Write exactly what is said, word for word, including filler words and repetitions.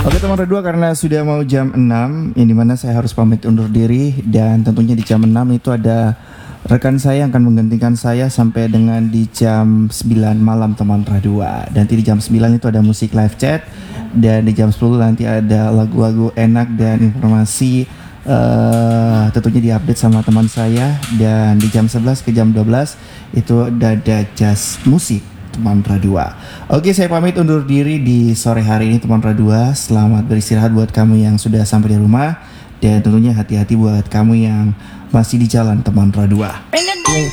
Oke teman Redua, karena sudah mau jam enam, yang dimana saya harus pamit undur diri. Dan tentunya di jam enam itu ada rekan saya yang akan menggantikan saya sampai dengan di jam sembilan malam teman Redua. Dan nanti di jam sembilan itu ada musik live chat. Dan di jam sepuluh nanti ada lagu-lagu enak dan informasi uh, tentunya diupdate sama teman saya. Dan di jam sebelas ke jam dua belas itu ada jazz musik teman Radua. Oke, saya pamit undur diri di sore hari ini teman Radua. Selamat beristirahat buat kamu yang sudah sampai di rumah. Dan tentunya hati-hati buat kamu yang masih di jalan teman Radua.